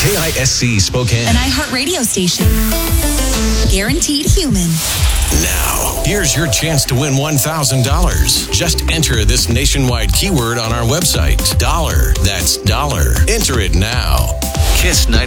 KISC Spokane. An iHeartRadio station. Guaranteed human. Now, here's your chance to win $1,000. Just enter this nationwide keyword on our website. Dollar. That's dollar. Enter it now. Kiss